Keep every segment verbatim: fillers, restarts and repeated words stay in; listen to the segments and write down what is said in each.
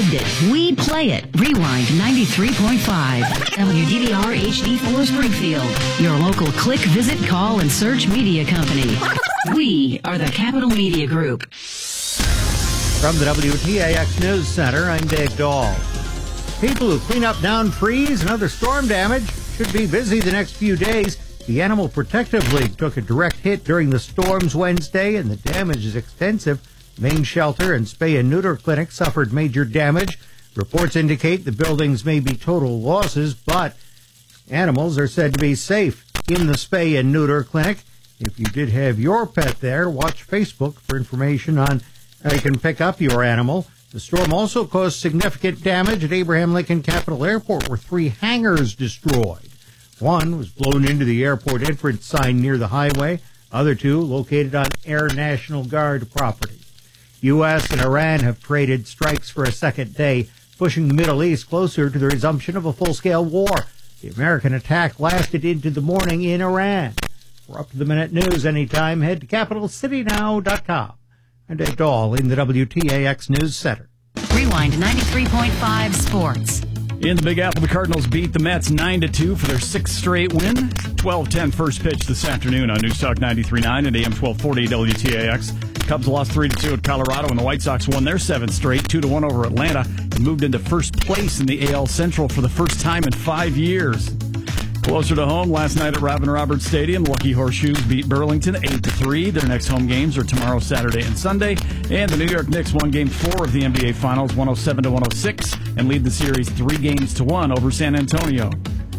lived it. We play it. Rewind ninety-three point five. W D V R H D four Springfield. Your local click, visit, call, and search media company. We are the Capital Media Group. From the W T A X News Center, I'm Dave Dahl. People who clean up downed trees and other storm damage should be busy the next few days. The Animal Protective League took a direct hit during the storms Wednesday, and the damage is extensive. Main shelter and spay and neuter clinic suffered major damage. Reports indicate the buildings may be total losses, but animals are said to be safe in the spay and neuter clinic. If you did have your pet there, watch Facebook for information on how you can pick up your animal. The storm also caused significant damage at Abraham Lincoln Capital Airport, where three hangars destroyed. One was blown into the airport entrance sign near the highway. Other two located on Air National Guard property. U S and Iran have traded strikes for a second day, pushing the Middle East closer to the resumption of a full-scale war. The American attack lasted into the morning in Iran. For up-to-the-minute news anytime, head to capital city now dot com. And Dave Dahl in the W T A X News Center. Rewind ninety-three point five Sports. In the Big Apple, the Cardinals beat the Mets nine to two for their sixth straight win. twelve ten first pitch this afternoon on News Talk ninety-three point nine and A M twelve forty W T A X. Cubs lost three to two at Colorado, and the White Sox won their seventh straight, two to one over Atlanta, and moved into first place in the A L Central for the first time in five years. Closer to home, last night at Robin Roberts Stadium, Lucky Horseshoes beat Burlington eight to three. Their next home games are tomorrow, Saturday, and Sunday. And the New York Knicks won Game four of the N B A Finals, one oh seven to one oh six, and lead the series three games to one over San Antonio.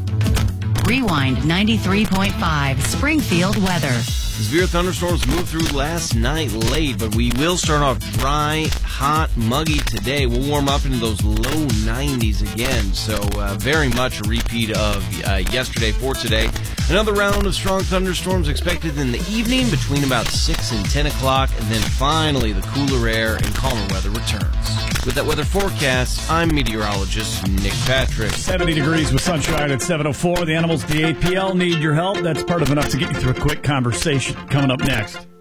Rewind ninety-three point five Springfield weather. Severe thunderstorms moved through last night late, but we will start off dry, hot, muggy today. We'll warm up into those low nineties again, so uh, very much a repeat of uh, yesterday for today. Another round of strong thunderstorms expected in the evening between about six and ten o'clock, and then finally the cooler air and calmer weather returns. With that weather forecast, I'm meteorologist Nick Patrick. seventy degrees with sunshine at seven oh four. The Animals, the A P L, need your help. That's part of enough to get you through a quick conversation. Coming up next.